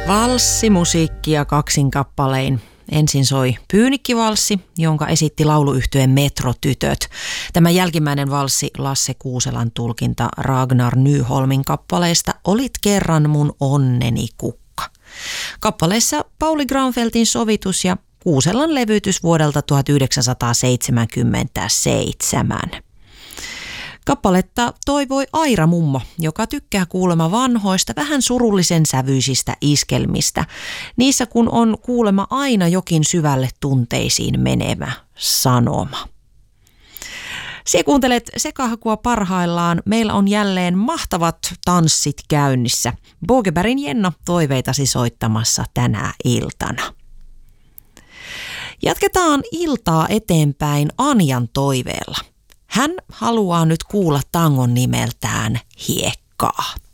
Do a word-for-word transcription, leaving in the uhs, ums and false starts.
Valssimusiikkia kaksin kappalein. Ensin soi Pyynikkivalssi, jonka esitti lauluyhtyeen Metrotytöt. Tämä jälkimmäinen valssi, Lasse Kuuselan tulkinta Ragnar Nyholmin kappaleista Olit kerran mun onneni kukka. Kappaleissa Pauli Granfeltin sovitus ja Kuuselan levytys vuodelta tuhatyhdeksänsataaseitsemänkymmentäseitsemän. Kappaletta toivoi Aira mummo, joka tykkää kuulemma vanhoista, vähän surullisen sävyisistä iskelmistä. Niissä kun on kuulemma aina jokin syvälle tunteisiin menevä sanoma. Sie kuuntelet Sekahakua parhaillaan. Meillä on jälleen mahtavat tanssit käynnissä. Bogebergin Jenna toiveitasi soittamassa tänä iltana. Jatketaan iltaa eteenpäin Anjan toiveella. Hän haluaa nyt kuulla tangon nimeltään Hiekkaa.